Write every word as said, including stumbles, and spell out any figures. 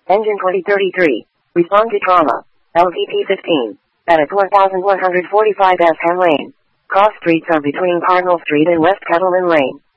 Engine twenty thirty-three. Respond to trauma. L V P fifteen. At one thousand one hundred forty-five S Ham Lane. Cross streets are between Cardinal Street and West Kettleman Lane.